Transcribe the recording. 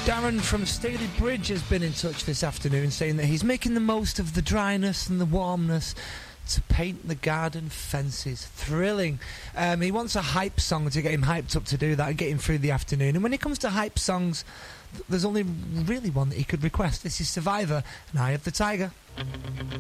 Darren from Staley Bridge has been in touch this afternoon saying that he's making the most of the dryness and the warmness to paint the garden fences. Thrilling. He wants a hype song to get him hyped up to do that and get him through the afternoon. And when it comes to hype songs, there's only really one that he could request. This is Survivor and Eye of the Tiger.